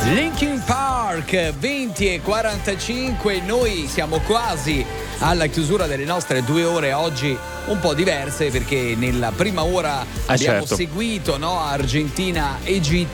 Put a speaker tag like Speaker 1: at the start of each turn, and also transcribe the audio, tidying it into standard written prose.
Speaker 1: Linkin Park 20:45, noi siamo quasi alla chiusura delle nostre 2 ore oggi un po' diverse, perché nella prima ora abbiamo seguito, no, Argentina-Egitto.